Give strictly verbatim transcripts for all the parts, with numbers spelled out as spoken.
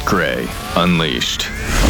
Gray Unleashed.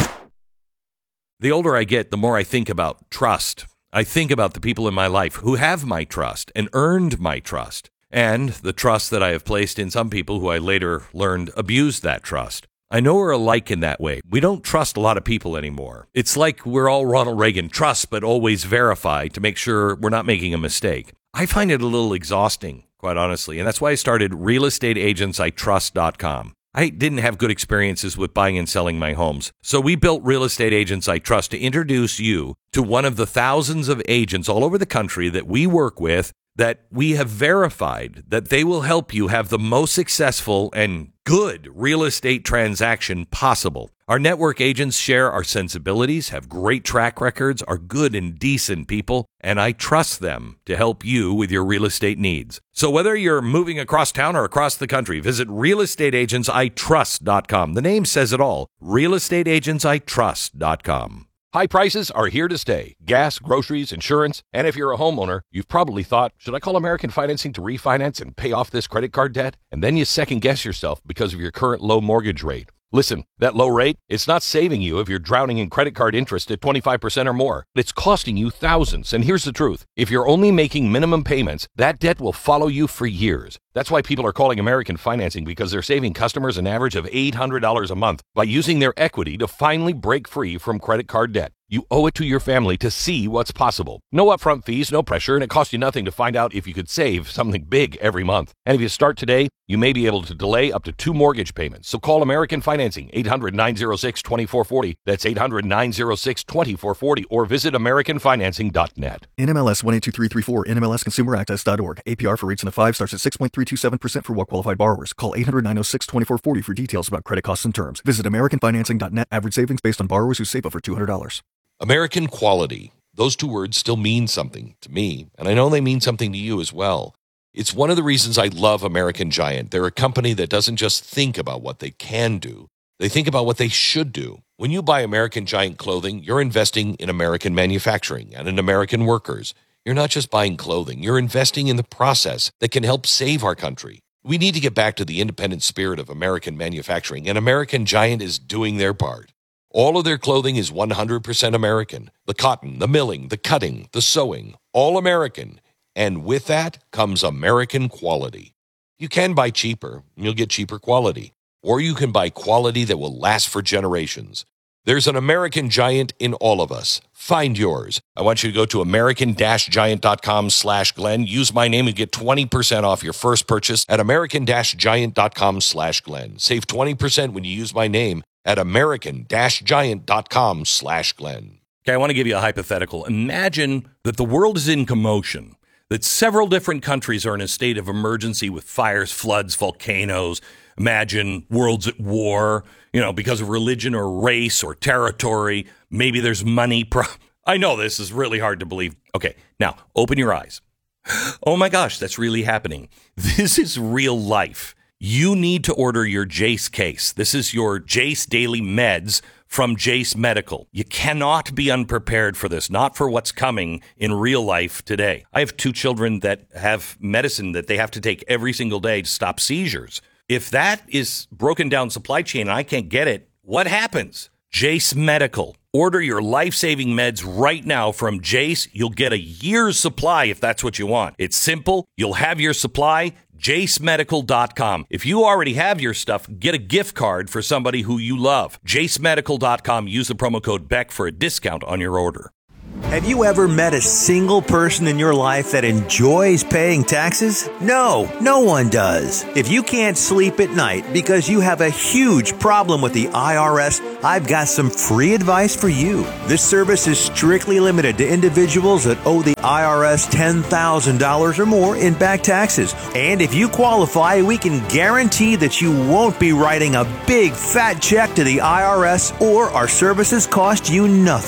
The older I get, the more I think about trust. I think about the people in my life who have my trust and earned my trust, and the trust that I have placed in some people who I later learned abused that trust. I know we're alike in that way. We don't trust a lot of people anymore. It's like we're all Ronald Reagan, trust but always verify to make sure we're not making a mistake. I find it a little exhausting, quite honestly, and that's why I started real estate agents I trust dot com. I didn't have good experiences with buying and selling my homes, so we built Real Estate Agents I Trust to introduce you to one of the thousands of agents all over the country that we work with that we have verified that they will help you have the most successful and good real estate transaction possible. Our network agents share our sensibilities, have great track records, are good and decent people, and I trust them to help you with your real estate needs. So whether you're moving across town or across the country, visit real estate agents I trust dot com. The name says it all, real estate agents I trust dot com. High prices are here to stay. Gas, groceries, insurance, and if you're a homeowner, you've probably thought, should I call American Financing to refinance and pay off this credit card debt? And then you second guess yourself because of your current low mortgage rate. Listen, that low rate, it's not saving you if you're drowning in credit card interest at twenty-five percent or more. It's costing you thousands. And here's the truth. If you're only making minimum payments, that debt will follow you for years. That's why people are calling American Financing, because they're saving customers an average of eight hundred dollars a month by using their equity to finally break free from credit card debt. You owe it to your family to see what's possible. No upfront fees, no pressure, and it costs you nothing to find out if you could save something big every month. And if you start today, you may be able to delay up to two mortgage payments. So call American Financing, eight hundred, nine oh six, two four four oh. That's eight hundred, nine oh six, two four four oh, or visit American Financing dot net. N M L S one eight two three three four, N M L S consumer access dot org. A P R for rates in the five starts at six point three two seven percent for well-qualified borrowers. Call eight hundred, nine oh six, two four four oh for details about credit costs and terms. Visit American Financing dot net. Average savings based on borrowers who save over two hundred dollars. American quality. Those two words still mean something to me, and I know they mean something to you as well. It's one of the reasons I love American Giant. They're a company that doesn't just think about what they can do. They think about what they should do. When you buy American Giant clothing, you're investing in American manufacturing and in American workers. You're not just buying clothing. You're investing in the process that can help save our country. We need to get back to the independent spirit of American manufacturing, and American Giant is doing their part. All of their clothing is one hundred percent American. The cotton, the milling, the cutting, the sewing, all American. And with that comes American quality. You can buy cheaper, and you'll get cheaper quality. Or you can buy quality that will last for generations. There's an American Giant in all of us. Find yours. I want you to go to American Giant dot com slash Glenn. Use my name and get twenty percent off your first purchase at American Giant dot com slash Glenn. Save twenty percent when you use my name at American Giant dot com slash Glenn. Okay, I want to give you a hypothetical. Imagine that the world is in commotion, that several different countries are in a state of emergency with fires, floods, volcanoes. Imagine worlds at war, you know, because of religion or race or territory. Maybe there's money. Pro- I know this is really hard to believe. Okay, now open your eyes. Oh my gosh, that's really happening. This is real life. You need to order your Jace case. This is your Jace Daily Meds from Jace Medical. You cannot be unprepared for this, not for what's coming in real life today. I have two children that have medicine that they have to take every single day to stop seizures. If that is broken down supply chain and I can't get it, what happens? Jace Medical. Order your life-saving meds right now from Jace. You'll get a year's supply if that's what you want. It's simple. You'll have your supply. Jace Medical dot com. If you already have your stuff, get a gift card for somebody who you love. Jace Medical dot com. Use the promo code Beck for a discount on your order. Have you ever met a single person in your life that enjoys paying taxes? No, no one does. If you can't sleep at night because you have a huge problem with the I R S, I've got some free advice for you. This service is strictly limited to individuals that owe the I R S ten thousand dollars or more in back taxes. And if you qualify, we can guarantee that you won't be writing a big fat check to the I R S, or our services cost you nothing.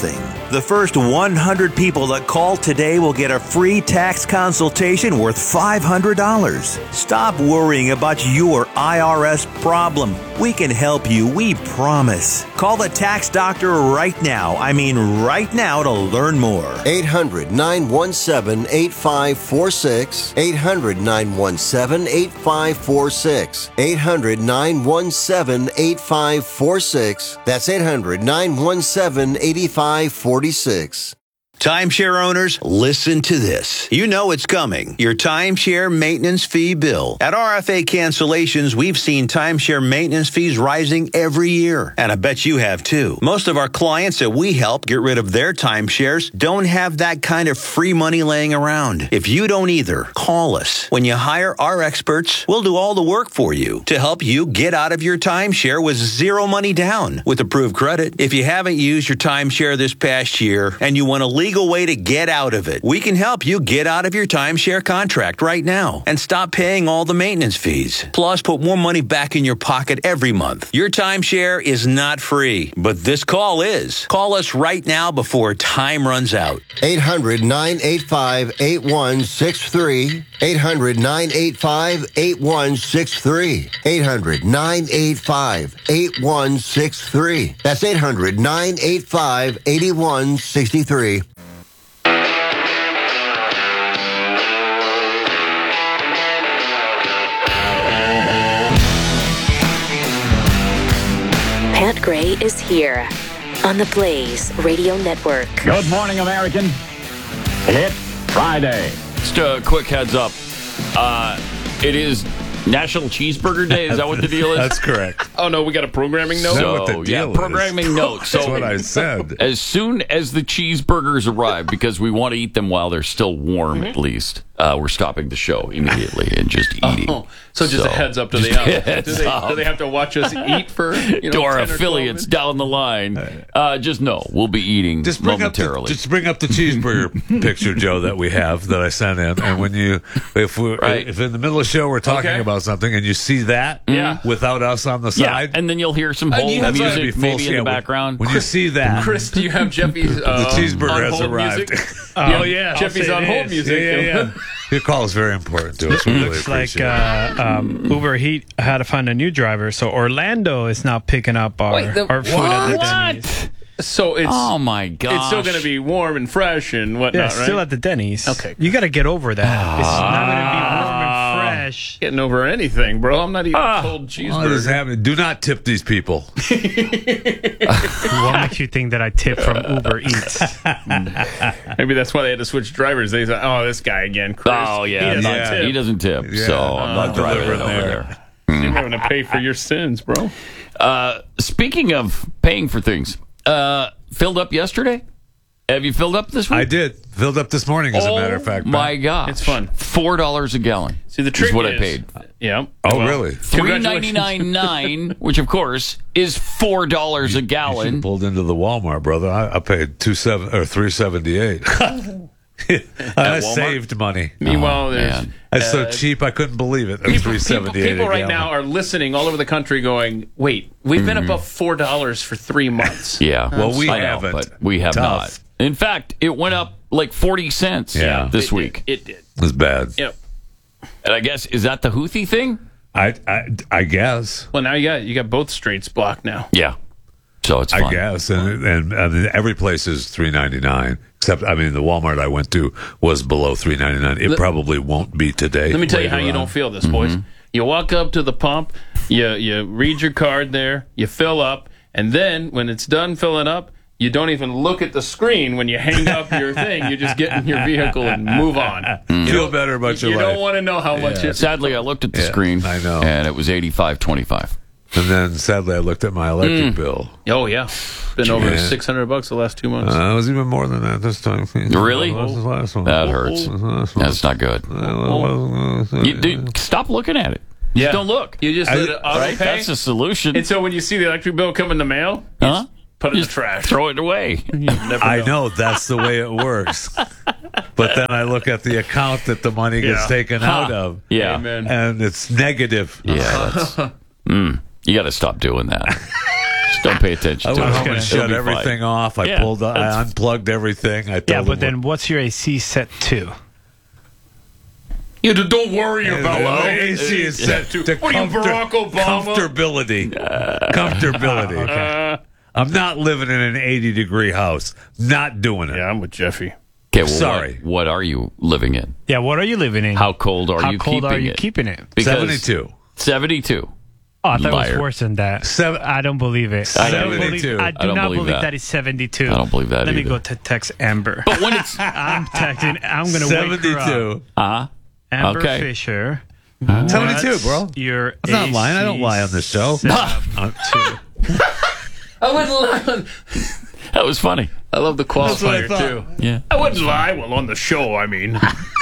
The first one hundred people that call today will get a free tax consultation worth five hundred dollars. Stop worrying about your I R S problem. We can help you, we promise. Call the tax doctor right now. I mean right now to learn more. eight hundred, nine one seven, eight five four six. eight hundred, nine one seven, eight five four six. eight hundred, nine one seven, eight five four six. That's eight hundred, nine one seven, eight five four six. Timeshare owners, listen to this. You know it's coming. Your timeshare maintenance fee bill. At R F A Cancellations, we've seen timeshare maintenance fees rising every year. And I bet you have too. Most of our clients that we help get rid of their timeshares don't have that kind of free money laying around. If you don't either, call us. When you hire our experts, we'll do all the work for you to help you get out of your timeshare with zero money down with approved credit. If you haven't used your timeshare this past year and you want to leave legal way to get out of it. We can help you get out of your timeshare contract right now and stop paying all the maintenance fees. Plus, put more money back in your pocket every month. Your timeshare is not free, but this call is. Call us right now before time runs out. eight hundred, nine eight five, eight one six three. eight hundred, nine eight five, eight one six three. eight hundred, nine eight five, eight one six three. That's eight hundred, nine eight five, eight one six three. Pat Gray is here on the Blaze Radio Network. Good morning, American. It's Friday. Just a quick heads up. Uh, it is National Cheeseburger Day. Is that what the deal is? That's correct. Oh, no, we got a programming note? So, what the deal yeah, is. programming note. So, That's what I said. As soon as the cheeseburgers arrive, because we want to eat them while they're still warm, mm-hmm. at least, uh, we're stopping the show immediately and just eating. Oh, so just so, a heads up to the audience. Do, they, do they have to watch us eat for you know, to our affiliates down the line? Uh, just no, we'll be eating just bring momentarily. Up the, just bring up the cheeseburger picture, Joe, that we have that I sent in, and when you, if we, right. if in the middle of the show we're talking okay. about something and you see that, yeah. without us on the side, yeah. and then you'll hear some whole music maybe full, in the yeah, background. When, when you see that, Chris, do you have Jeffy's uh, the cheeseburger on has hold arrived? Oh yeah, Jeffy's on hold music. Yeah, yeah, yeah. Your call is very important to us. We really Looks like uh, um, Uber Heat had to find a new driver, so Orlando is now picking up our, Wait, the, our food what? at the Denny's. So it's oh my god, it's still going to be warm and fresh and whatnot, yeah, right? Still at the Denny's. Okay, you got to get over that. It's not going to be warm and fresh. Getting over anything, bro. I'm not eating ah. a cold cheeseburger. What is happening? Do not tip these people. What makes you think that I tip from Uber Eats? Maybe that's why they had to switch drivers. They said, "Oh, this guy again, Chris. Oh yeah, he doesn't yeah. tip. He doesn't tip yeah. so uh, I'm not driving over there." there. You're having to pay for your sins, bro. Uh, speaking of paying for things. Uh, filled up yesterday? Have you filled up this week? I did. Filled up this morning, as oh, a matter of fact. My gosh. It's fun. Four dollars a gallon. See, the trick is what is, I paid. Yeah. Oh, well, really? Three ninety nine nine, which of course is four dollars a gallon. You pulled into the Walmart, brother. I, I paid two seven or three seventy eight. I saved money. Meanwhile, oh, there's it's uh, so cheap I couldn't believe it. People, three seventy eight. People, people right now are listening all over the country, going, "Wait, we've mm-hmm. been above four dollars for three months." Yeah, well, we I haven't, know, but we have Tough. not. In fact, it went up like forty cents. Yeah. this it week. Did. It did. It was bad. Yep. And I guess is that the Houthi thing? I I, I guess. Well, now you got you got both straits blocked now. Yeah. So it's fun. I guess, and, and, and every place is three ninety nine. Except, I mean, the Walmart I went to was below three ninety nine. It let, probably won't be today. Let me tell you how on. You don't feel this, boys. Mm-hmm. You walk up to the pump, you you read your card there, you fill up, and then when it's done filling up, you don't even look at the screen when you hang up your thing. You just get in your vehicle and move on. Mm. Feel better about you, your you life. You don't want to know how yeah. much. It, Sadly, I looked at the yeah, screen. I know, and it was eighty-five twenty-five. And then, sadly, I looked at my electric mm. bill. Oh, yeah. Been over yeah. six hundred bucks the last two months. Uh, it was even more than that this time. Really? That was the last one. That hurts. That That's not good. Uh, you, dude, stop looking at it. Yeah. Just don't look. You just I, let it auto right? pay. That's the solution. And so when you see the electric bill come in the mail, you huh? put it just in the trash. Throw it away. I know. know that's the way it works. But then I look at the account that the money gets yeah. taken huh. out of. Yeah. Amen. And it's negative. Yeah. That's, mm. You got to stop doing that. Just don't pay attention I to went it. home and It'll shut be everything fine. off. I Yeah, pulled, I that's- unplugged everything. I told Yeah, them but then what's your A C set to? You don't worry what- about the it. A C is set to What are you, comfort- Barack Obama? comfortability. Comfortability. Uh, I'm not living in an eighty degree house. Not doing it. yeah, I'm with Jeffy. Okay, well, Sorry. What, what are you living in? Yeah, what are you living in? How cold are How you cold keeping are you it? keeping it? Because- seventy-two. seventy-two. Oh, I thought it Liar. was worse than that. Seven- I don't believe it. I I don't don't believe- believe. I do I don't not believe believe that. that it's seventy-two. I don't believe that Let me either. go to text Amber. But when it's I'm texting. I'm gonna wake her up. seventy-two. uh Amber Okay. Fisher. seventy-two, what's bro. Your I'm not lying. I don't lie on this show. seventy-two? I wouldn't lie. that was funny. I love the That's what I qualifier, thought. too. Yeah. I wouldn't lie. Well, on the show, I mean.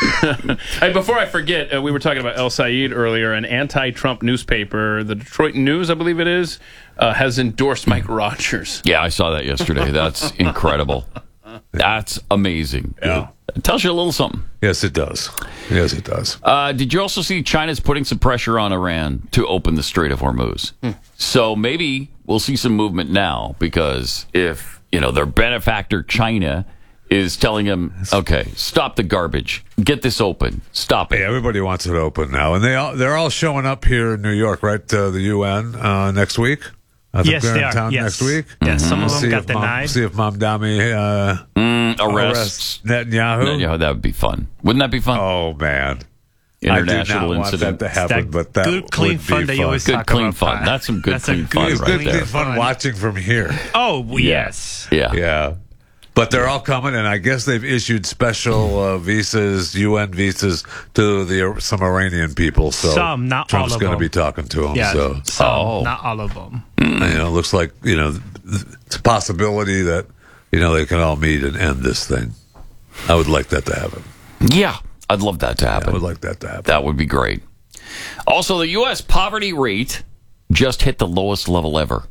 Hey, before I forget, uh, we were talking about El Said earlier. An anti-Trump newspaper, the Detroit News, I believe it is, uh, has endorsed Mike Rogers. Yeah, I saw that yesterday. That's incredible. That's amazing. Yeah. It tells you a little something. Yes, it does. Yes, it does. Uh, did you also see China's putting some pressure on Iran to open the Strait of Hormuz? Hmm. So maybe we'll see some movement now because if, you know, their benefactor China is telling them, okay, stop the garbage, get this open, stop Hey, it. everybody wants it open now, and they all, they're all showing up here in New York, right? Uh, the U N uh, next week. I think Yes, they're they in are. town Yes. next week. Yes, some of them see got if Mom, denied. see if Mamdani uh, Mm, arrests. arrests Netanyahu. Yeah, that would be fun. Wouldn't that be fun? Oh man, International I do not incident. want that to happen, That but that good, clean would fun be that you fun. always Good, talk clean about, fun. Pat. That's some good, That's a clean fun It's right good, there. clean fun watching from here. Oh yes. Yeah. Yeah. But they're all coming, and I guess they've issued special uh, visas, U N visas, to the some Iranian people. So Some, not Trump's all of going to them. be talking to them. Yeah. So Some, Oh. not all of them. you know, it looks like you know it's a possibility that you know they can all meet and end this thing. I would like that to happen. Yeah, I'd love that to happen. I would like that to happen. That would be great. Also, the U S poverty rate just hit the lowest level ever.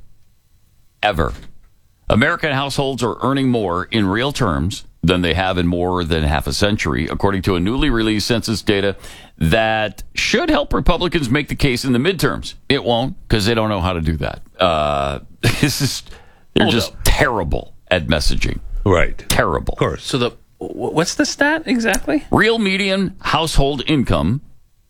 Ever. American households are earning more in real terms than they have in more than half a century, according to a newly released census data that should help Republicans make the case in the midterms. It won't, because they don't know how to do that. Uh, this is they're Hold just up. terrible at messaging. Right. Terrible. Of course. So the wh- what's the stat exactly? Real median household income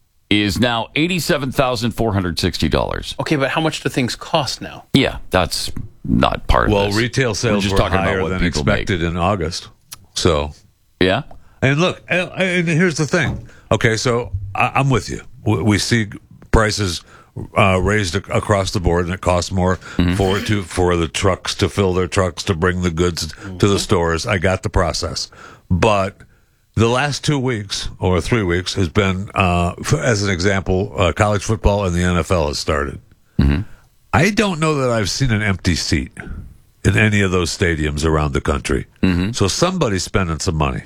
is now eighty-seven thousand four hundred sixty dollars. Okay, but how much do things cost now? Yeah, that's not part Well, of this. retail We're sales just were talking about higher what than people expected in August. So, make. Yeah? and look, and, and here's the thing. Okay, so I, I'm with you. We, we see prices uh, raised ac- across the board, and it costs more Mm-hmm. for to for the trucks to fill their trucks to bring the goods to the stores. I got the process, but the last two weeks or three weeks has been, uh, f- as an example, uh, college football and the N F L has started. Mm-hmm. I don't know that I've seen an empty seat in any of those stadiums around the country. Mm-hmm. So somebody's spending some money.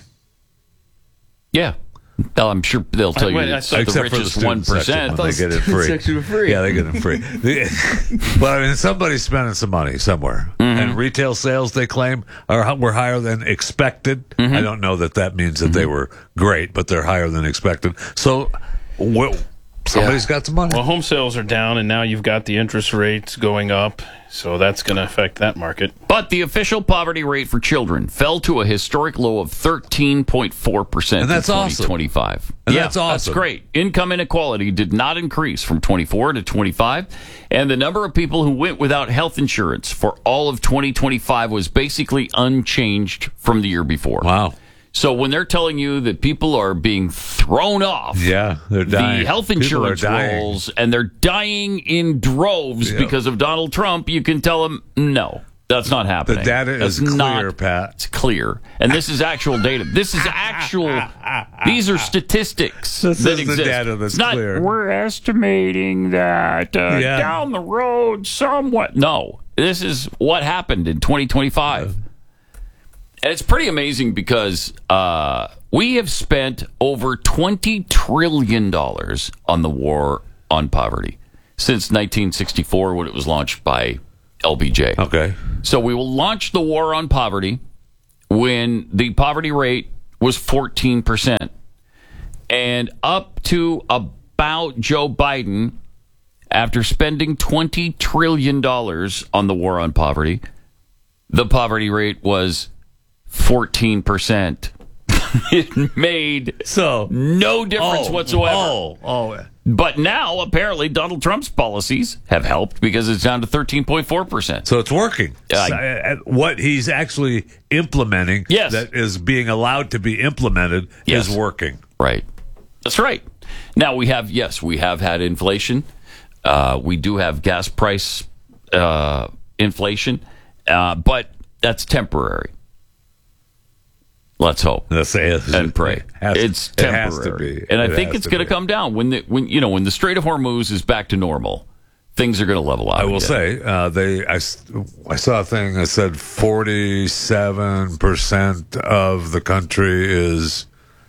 Yeah. Well, I'm sure they'll tell Wait, you I it's thought- the Except for the richest student one section percent. when they get it free. section were free. Yeah, they get it free. The- but I mean, somebody's spending some money somewhere, Mm-hmm. and retail sales they claim are were higher than expected. Mm-hmm. I don't know that that means that they were great, but they're higher than expected. So, well, somebody's got some money. Well, home sales are down, and now you've got the interest rates going up, so that's going to affect that market. But the official poverty rate for children fell to a historic low of thirteen point four percent And that's in awesome. twenty twenty-five. And yeah, that's awesome. That's great. Income inequality did not increase from twenty-four to twenty-five, and the number of people who went without health insurance for all of twenty twenty-five was basically unchanged from the year before. Wow. So when they're telling you that people are being thrown off Yeah, they're dying. the health People are insurance dying. rolls and they're dying in droves Yeah. because of Donald Trump, you can tell them, no, that's not happening. The data That's is clear, not, Pat. It's clear. And this is actual data. This is actual, these are statistics This that is the exist. data that's it's not, clear. we're estimating that uh, Yeah. down the road somewhat. No, this is what happened in twenty twenty-five. And it's pretty amazing because uh, we have spent over twenty trillion dollars on the war on poverty since nineteen sixty-four when it was launched by L B J. Okay. So we will launch the war on poverty when the poverty rate was fourteen percent. And up to about Joe Biden, After spending twenty trillion dollars on the war on poverty, the poverty rate was fourteen percent. It made so no difference oh, whatsoever. Oh, oh. But now, apparently, Donald Trump's policies have helped because it's down to thirteen point four percent. So it's working. Uh, So, uh, what he's actually implementing Yes. that is being allowed to be implemented Yes. is working. Right. That's right. Now, we have, yes, we have had inflation. Uh, we do have gas price uh, inflation, uh, but that's temporary. Let's hope Let's say it, and pray. It has, it's it temporary, has to be. and I It think has it's to going to be. come down when the when you know when the Strait of Hormuz is back to normal. Things are going to level out. I will again. say uh, they. I, s- I saw a thing that said forty-seven percent of the country is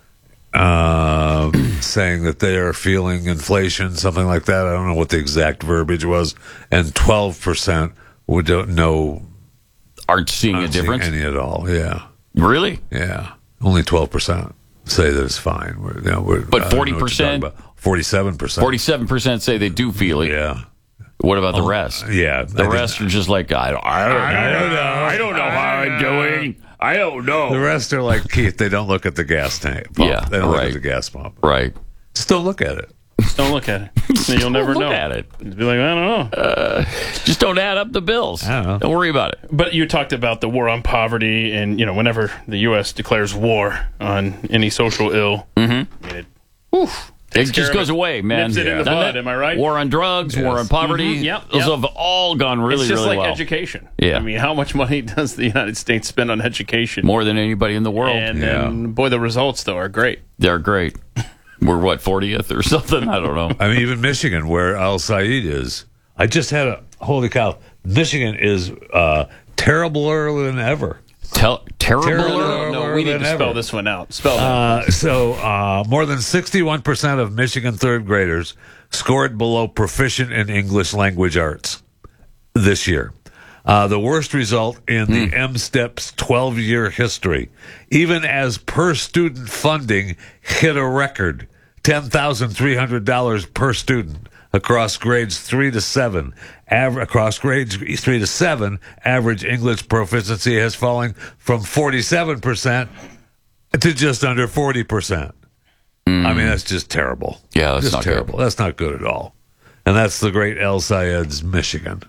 uh, saying that they are feeling inflation, something like that. I don't know what the exact verbiage was, and twelve percent would don't know aren't seeing aren't a difference. seeing any at all. Yeah, Really? yeah. Only twelve percent say that it's fine. We're, you know, we're, But I don't know what you're forty percent? talking about. Forty-seven percent. Forty-seven percent say they do feel it. Yeah. What about the rest? Yeah, I The think- rest are just like, I don't, I don't, I don't know. I don't know how I'm doing. I don't know. The rest are like Keith. They don't look at the gas tank. Pump. Yeah, they don't look right. at the gas pump. Right. Still look at it. Don't look at it. You'll never Look know. at it. You'll be like, I don't know. Just don't add up the bills. I don't know. Don't worry about it. But you talked about the war on poverty, and you know, whenever the U S declares war on any social ill, Mm-hmm. I mean, it, oof, It takes care just of goes away, man. Nips it in the Doesn't bud, it? am I right? War on drugs, war Yes. on poverty. Mhm, yep, Those yep. have all gone really, it's just really like well. education. Yeah. I mean, how much money does the United States spend on education? More than anybody in the world. And Yeah. then, boy, the results though are great. They're great. We're what, fortieth or something? I don't know. I mean, even Michigan, where Al Said is. I just had a holy cow. Michigan is uh, terribler than ever. Tell, terrible. Terrible. No, we need than to spell ever. this one out. Spell that. Uh, so, uh, more than sixty-one percent of Michigan third graders scored below proficient in English language arts this year. Uh, the worst result in the M STEP's twelve-year history, even as per-student funding hit a record, ten thousand three hundred dollars per student across grades three to seven. Aver- across grades three to seven, average English proficiency has fallen from forty-seven percent to just under forty percent. I mean, that's just terrible. Yeah, that's just not good. terrible. That's not good at all. And that's the great El Sayed's Michigan.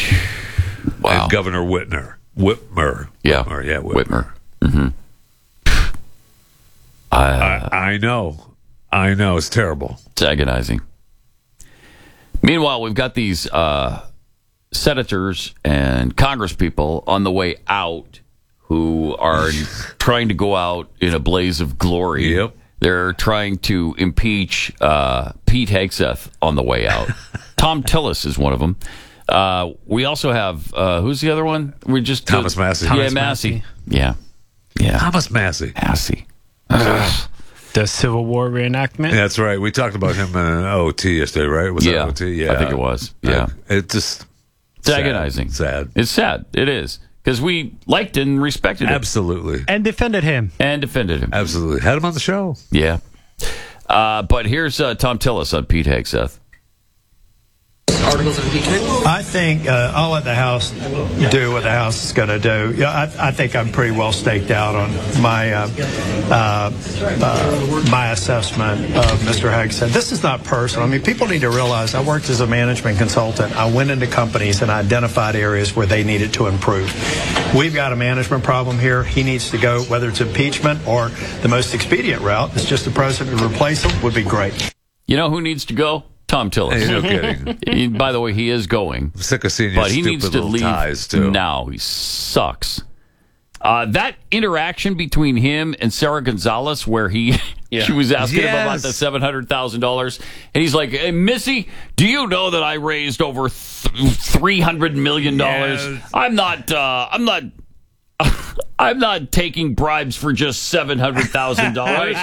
Wow. And Governor Whitmer. Whitmer. Yeah. Whitmer, yeah, Whitmer. Whitmer. Mm-hmm. Uh, I, I know. I know. It's terrible. It's agonizing. Meanwhile, we've got these uh, senators and congresspeople on the way out who are trying to go out in a blaze of glory. Yep. They're trying to impeach uh, Pete Hegseth on the way out. Tom Tillis is one of them. Uh, we also have, uh, who's the other one? We just Thomas Massey. Yeah, Thomas Massey. Massey. Yeah. Yeah. Thomas Massey. Massey. The Civil War reenactment. That's right. We talked about him in an O T yesterday, right? Was Yeah. that O T? Yeah. I think it was. Yeah. I- it just... It's agonizing. Sad. It's sad. It is. Because we liked and respected him. Absolutely. And defended him. And defended him. Absolutely. Had him on the show. Yeah. Uh, but here's uh, Tom Tillis on Pete Hegseth. Articles of impeachment? I think uh, I'll let the House do what the House is going to do. Yeah, I, I think I'm pretty well staked out on my uh, uh, uh, my assessment of Mister Hegseth. This is not personal. I mean, people need to realize I worked as a management consultant. I went into companies and identified areas where they needed to improve. We've got a management problem here. He needs to go, whether it's impeachment or the most expedient route, it's just the president to replace him would be great. You know who needs to go? Tom Tillis. Hey, no kidding. He- by the way, he is going. I'm sick of seeing your But he stupid needs to little leave ties, too. now. He sucks. Uh, that interaction between him and Sarah Gonzalez, where he Yeah. she was asking him about Yes. the seven hundred thousand dollars, and he's like, hey, "Missy, do you know that I raised over th- three hundred million dollars? Yes. I'm not. Uh, I'm not." I'm not taking bribes for just seven hundred thousand dollars.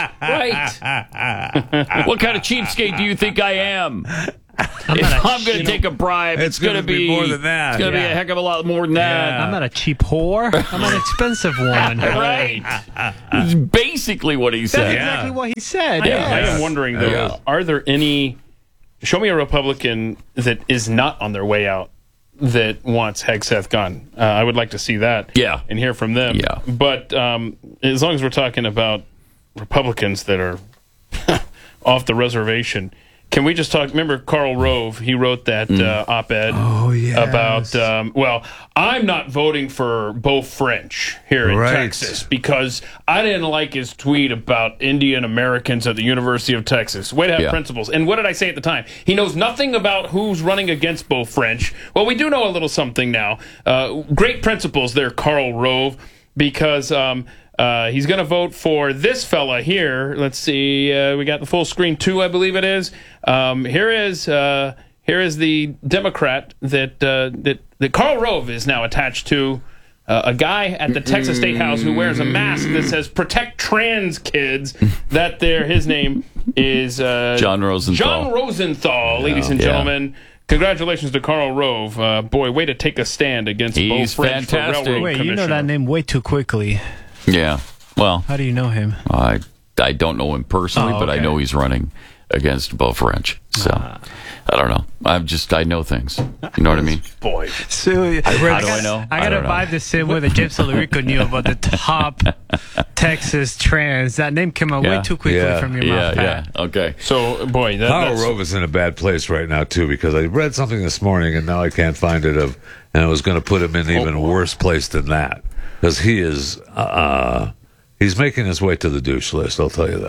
Right. What kind of cheapskate do you think I am? I'm if not a- I'm going to take a bribe, It's it's, going to gonna be be more than that. It's going to be Yeah. a heck of a lot more than that. I'm not a cheap whore. I'm an expensive one. Right. It's basically what he That's said. exactly what he said. I, Yeah. am, I am wondering though, Yeah. are there any show me a Republican that is not on their way out that wants Hegseth gone. Uh, I would like to see that. Yeah. And hear from them. Yeah. But um, as long as we're talking about Republicans that are off the reservation, can we just talk? Remember Karl Rove? He wrote that Mm. uh, op-ed Oh, yes. about, um, well, I'm not voting for Beau French here in Right. Texas because I didn't like his tweet about Indian Americans at the University of Texas. Way to have Yeah. principles. And what did I say at the time? He knows nothing about who's running against Beau French. Well, we do know a little something now. Uh, great principles there, Karl Rove, because um, uh, he's going to vote for this fella here. Let's see. Uh, we got the full screen, two, I believe it is. Um, here is uh, here is the Democrat that uh, that that Karl Rove is now attached to. Uh, a guy at the Texas State House who wears a mask that says "Protect Trans Kids." That there, his name is uh, John Rosenthal. John Rosenthal, ladies and Yeah. gentlemen. Congratulations to Karl Rove. Uh, boy, way to take a stand against Beau He's French for fantastic. railroad Wait, you know commissioner. that name way too quickly. Yeah. Well, How do you know him? I I don't know him personally, Oh, but I okay. know he's running against Beau French. So I don't know. I'm just I know things. You know what I mean? Boy, So, How do I got- know? I I got to don't know. vibe the same way that James Solerico knew about the top Texas trans. That name came out Yeah. way too quickly Yeah. from your Yeah, mouth, yeah. Pat. Okay. so boy, that, Karl that's Rove is in a bad place right now too, because I read something this morning and now I can't find it of, and I was going to put him in an even worse place than that because he is, uh, he's making his way to the douche list. I'll tell you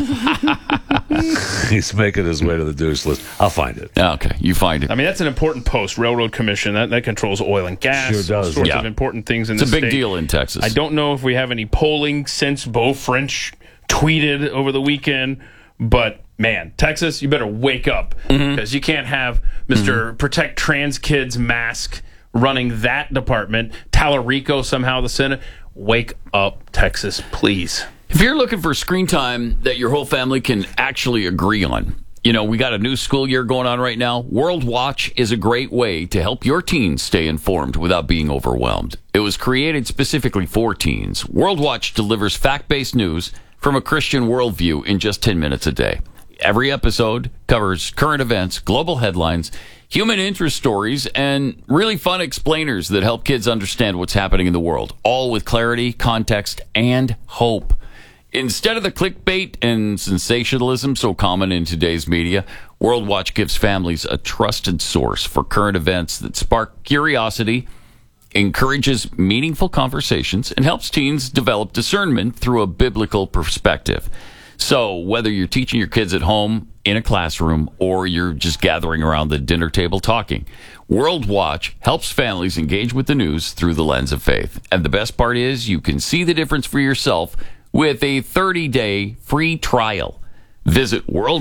that. He's making his way to the douche list. I'll find it. Okay. You find it. I mean, that's an important post. Railroad Commission that that controls oil and gas. Sure does. All sorts Yeah. of important things in It's a the big state. deal in Texas. I don't know if we have any polling since Beau French tweeted over the weekend, but man, Texas, you better wake up because you can't have Mister Protect Trans Kids mask running that department. Tallarico somehow the Senate. Wake up, Texas, please. If you're looking for screen time that your whole family can actually agree on, you know, we got a new school year going on right now. World Watch is a great way to help your teens stay informed without being overwhelmed. It was created specifically for teens. World Watch delivers fact-based news from a Christian worldview in just ten minutes a day. Every episode covers current events, global headlines, human interest stories, and really fun explainers that help kids understand what's happening in the world, all with clarity, context, and hope. Instead of the clickbait and sensationalism so common in today's media, World Watch gives families a trusted source for current events that spark curiosity, encourages meaningful conversations, and helps teens develop discernment through a biblical perspective. So whether you're teaching your kids at home, in a classroom, or you're just gathering around the dinner table talking, World Watch helps families engage with the news through the lens of faith. And the best part is you can see the difference for yourself with a thirty-day free trial. Visit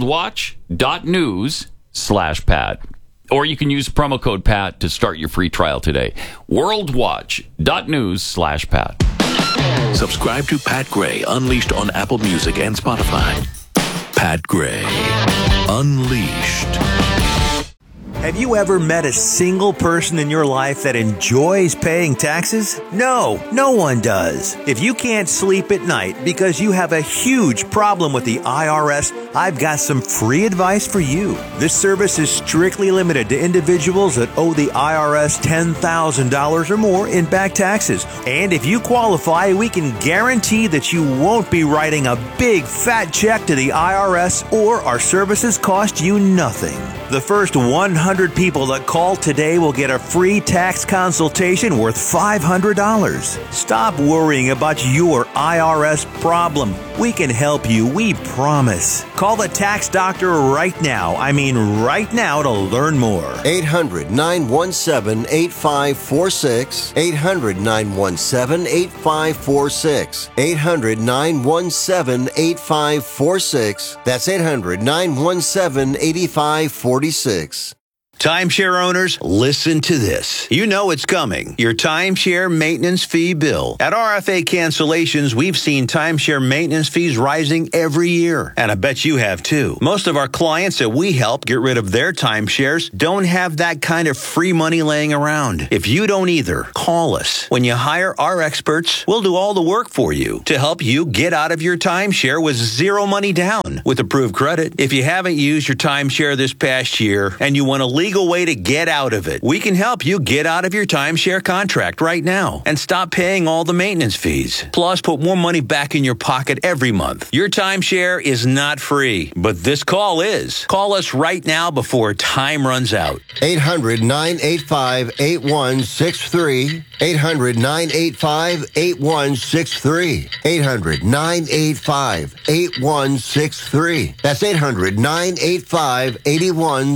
worldwatch.news slash Pat. Or you can use promo code Pat to start your free trial today. worldwatch.news slash Pat. Subscribe to Pat Gray Unleashed on Apple Music and Spotify. Pat Gray Unleashed. Have you ever met a single person in your life that enjoys paying taxes? No, no one does. If you can't sleep at night because you have a huge problem with the I R S, I've got some free advice for you. This service is strictly limited to individuals that owe the I R S ten thousand dollars or more in back taxes. And if you qualify, we can guarantee that you won't be writing a big fat check to the I R S, or our services cost you nothing. The first one hundred people that call today will get a free tax consultation worth five hundred dollars. Stop worrying about your I R S problem. We can help you, we promise. Call the tax doctor right now. I mean right now to learn more. eight hundred, nine one seven, eight five four six. eight hundred, nine one seven, eight five four six. eight hundred, nine one seven, eight five four six. That's eight hundred, nine one seven, eight five four six. Timeshare owners, listen to this. You know it's coming. Your timeshare maintenance fee bill. At R F A Cancellations, we've seen timeshare maintenance fees rising every year. And I bet you have too. Most of our clients that we help get rid of their timeshares don't have that kind of free money laying around. If you don't either, call us. When you hire our experts, we'll do all the work for you to help you get out of your timeshare with zero money down with approved credit. If you haven't used your timeshare this past year and you want a legal way to get out of it, we can help you get out of your timeshare contract right now and stop paying all the maintenance fees. Plus, put more money back in your pocket every month. Your timeshare is not free, but this call is. Call us right now before time runs out. eight hundred, nine eight five, eight one six three. eight hundred, nine eight five, eight one six three. eight hundred, nine eight five, eight one six three. That's eight hundred, nine eight five, eight one